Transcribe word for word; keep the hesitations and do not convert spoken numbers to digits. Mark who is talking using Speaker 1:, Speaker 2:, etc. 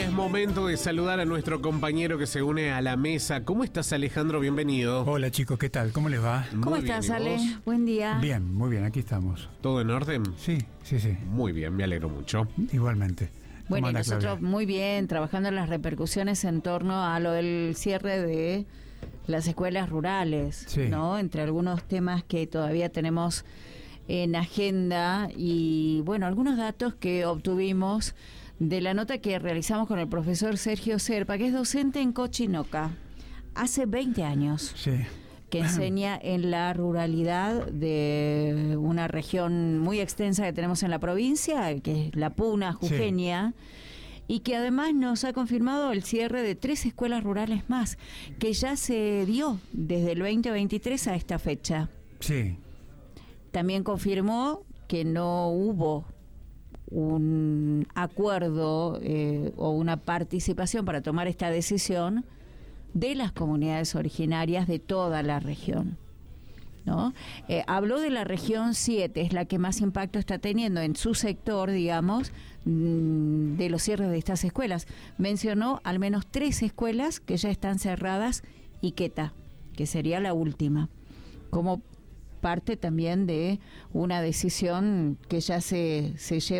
Speaker 1: es momento de saludar a nuestro compañero que se une a la mesa. ¿Cómo estás, Alejandro? Bienvenido.
Speaker 2: Hola, chicos, ¿qué tal? ¿Cómo les va?
Speaker 3: ¿Cómo
Speaker 1: Muy
Speaker 3: estás,
Speaker 1: bien, ¿y
Speaker 3: Ale?
Speaker 1: vos?
Speaker 3: Buen día.
Speaker 2: Bien, muy bien, aquí estamos.
Speaker 1: ¿Todo en orden?
Speaker 2: Sí, sí, sí,
Speaker 1: Muy bien, me alegro mucho.
Speaker 2: igualmente.
Speaker 3: Bueno,
Speaker 2: ¿Cómo
Speaker 3: y
Speaker 2: anda,
Speaker 3: nosotros
Speaker 2: Claudia?
Speaker 3: muy bien, trabajando en las repercusiones en torno a lo del cierre de las escuelas rurales,
Speaker 2: Sí.
Speaker 3: ¿no? Entre algunos temas que todavía tenemos en agenda y, bueno, algunos datos que obtuvimos de la nota que realizamos con el profesor Sergio Serpa, que es docente en Cochinoca, hace veinte años.
Speaker 2: Sí.
Speaker 3: Que enseña en la ruralidad de una región muy extensa que tenemos en la provincia, que es la Puna Jujeña, sí. Y que además nos ha confirmado el cierre de tres escuelas rurales más, que ya se dio desde el veinte veintitrés a esta fecha.
Speaker 2: Sí.
Speaker 3: También confirmó que no hubo un acuerdo eh, o una participación para tomar esta decisión de las comunidades originarias de toda la región, ¿no? Eh, habló de la región siete, es la que más impacto está teniendo en su sector, digamos, de los cierres de estas escuelas. Mencionó al menos tres escuelas que ya están cerradas y Queta, que sería la última, como parte también de una decisión que ya se, se lleva